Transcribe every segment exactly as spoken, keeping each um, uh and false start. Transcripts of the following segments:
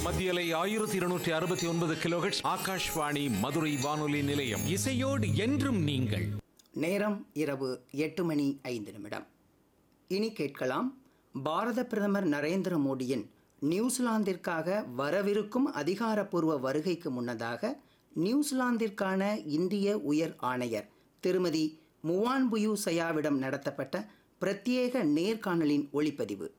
மத்தியலை ஆயிரத்தி இருநூற்றி அறுபத்தி ஒன்பது கிலோஹெர்ட்ஸ் ஆகாஷ்வாணி மதுரை வானொலி நிலையம். இசையோடு என்றும் நீங்கள். நேரம் இரவு எட்டு மணி ஐந்து நிமிடம். இனி கேட்கலாம், பாரத பிரதமர் நரேந்திர மோடியின் நியூசிலாந்திற்காக வரவிருக்கும் அதிகாரப்பூர்வ வருகைக்கு முன்னதாக நியூசிலாந்திற்கான இந்திய உயர் ஆணையர் திருமதி முவான்புயு சயாவிடம் நடத்தப்பட்ட பிரத்யேக நேர்காணலின் ஒளிப்பதிவு.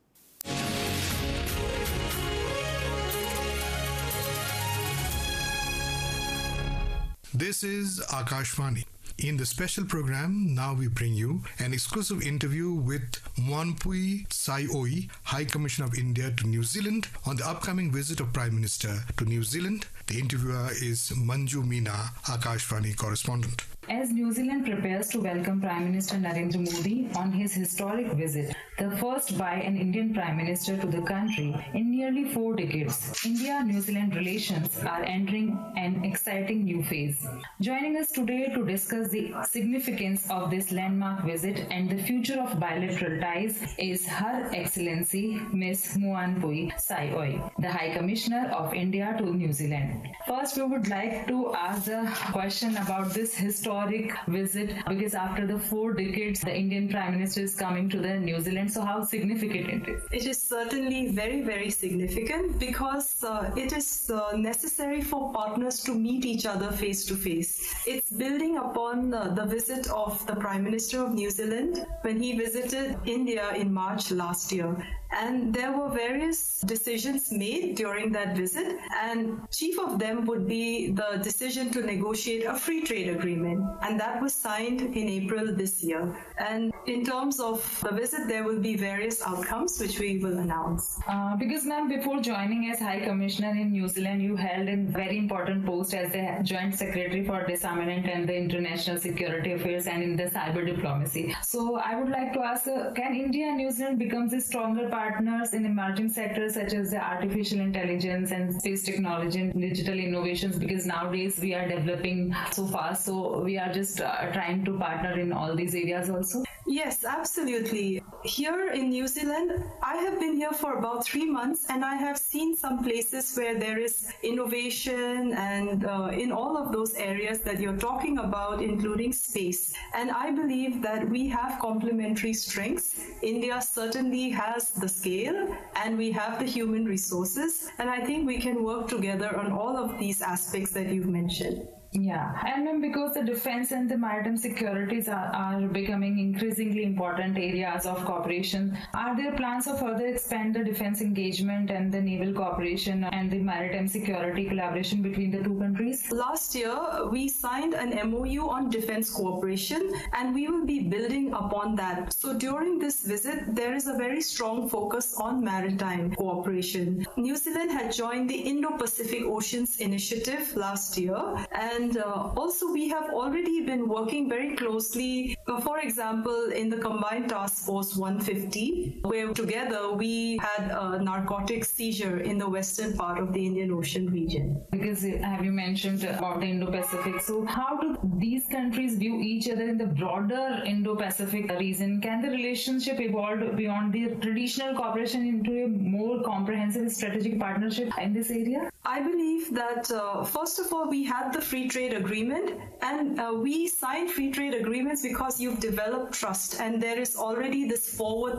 This is Akashvani. In the special program, now we bring you an exclusive interview with Muanpui Saioi, High Commissioner of India to New Zealand, on the upcoming visit of Prime Minister to New Zealand. The interviewer is Manju Meena, Akashvani correspondent. As New Zealand prepares to welcome Prime Minister Narendra Modi on his historic visit, the first by an Indian Prime Minister to the country in nearly four decades, India-New Zealand relations are entering an exciting new phase. Joining us today to discuss the significance of this landmark visit and the future of bilateral ties is Her Excellency Miss Muanpui Saioi, the High Commissioner of India to New Zealand. First, we would like to ask the question about this historic visit, because after the four decades the Indian Prime Minister is coming to the New Zealand. So how significant it is? It is certainly very, very significant because uh, it is uh, necessary for partners to meet each other face to face. It's building upon uh, the visit of the Prime Minister of New Zealand when he visited India in March last year. And there were various decisions made during that visit, and chief of them would be the decision to negotiate a free trade agreement, and that was signed in April this year. And in terms of the visit, there will be various outcomes which we will announce. Uh, because ma'am, before joining as High Commissioner in New Zealand, you held a very important post as the Joint Secretary for Disarmament and the International Security Affairs and in the cyber diplomacy. So I would like to ask, uh, can India and New Zealand become a stronger partners in emerging sectors such as the artificial intelligence and space technology and digital innovations, because nowadays we are developing so fast, so we are just uh, trying to partner in all these areas also? Yes, absolutely. Here in New Zealand, I have been here for about three months and I have seen some places where there is innovation and uh, in all of those areas that you're talking about, including space. And I believe that we have complementary strengths. India certainly has the scale and we have the human resources, and I think we can work together on all of these aspects that you've mentioned. Yeah, and then because the defense and the maritime securities are, are becoming increasingly important areas of cooperation, are there plans to further expand the defense engagement and the naval cooperation and the maritime security collaboration between the two countries? Last year, we signed an M O U on defense cooperation, and we will be building upon that. So during this visit, there is a very strong focus on maritime cooperation. New Zealand had joined the Indo-Pacific Oceans Initiative last year, and And uh, also we have already been working very closely, uh, for example, in the Combined Task Force one fifty, where together we had a narcotics seizure in the western part of the Indian Ocean region. Because uh, have you mentioned about the Indo-Pacific, so how do these countries view each other in the broader Indo-Pacific region? Can the relationship evolve beyond the traditional cooperation into a more comprehensive strategic partnership in this area? I believe that uh, first of all, we had the free trade agreement, and uh, we signed free trade agreements because you've developed trust and there is already this forward